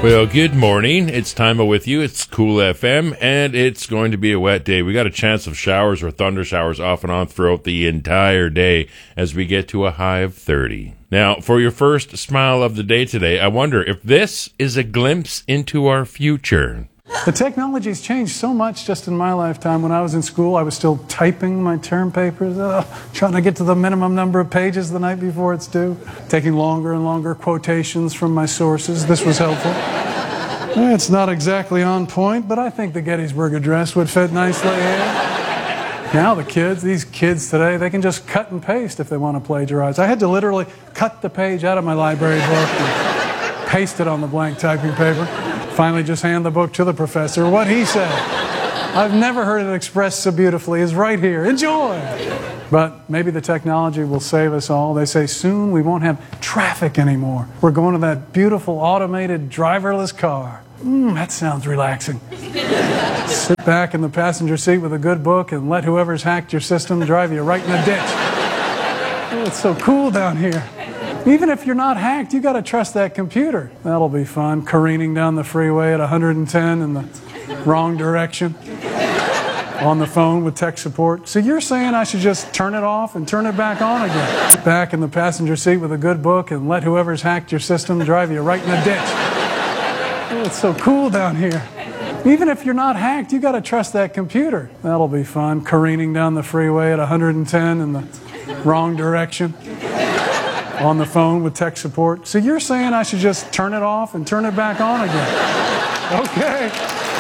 Well, good morning. It's Timo with you. It's Cool FM, and it's going to be a wet day. We got a chance of showers or thunder showers off and on throughout the entire day as we get to a high of 30. Now, for your first smile of the day today, I wonder if this is a glimpse into our future. The technology's changed so much just in my lifetime. When I was in school, I was still typing my term papers, trying to get to the minimum number of pages the night before it's due, taking longer and longer quotations from my sources. This was helpful. It's not exactly on point, but I think the Gettysburg Address would fit nicely here. Now these kids today, they can just cut and paste if they want to plagiarize. I had to literally cut the page out of my library book and paste it on the blank typing paper. Finally just hand the book to the professor. What he said, I've never heard it expressed so beautifully, is right here. Enjoy! But maybe the technology will save us all. They say soon we won't have traffic anymore. We're going to that beautiful automated driverless car. That sounds relaxing. Sit back in the passenger seat with a good book and let whoever's hacked your system drive you right in the ditch. Oh, it's so cool down here. Even if you're not hacked, you got to trust that computer. That'll be fun, careening down the freeway at 110 in the wrong direction, on the phone with tech support. So you're saying I should just turn it off and turn it back on again? Sit back in the passenger seat with a good book and let whoever's hacked your system drive you right in the ditch. Oh, it's so cool down here. Even if you're not hacked, you got to trust that computer. That'll be fun, careening down the freeway at 110 in the wrong direction, on the phone with tech support. So you're saying I should just turn it off and turn it back on again? Okay.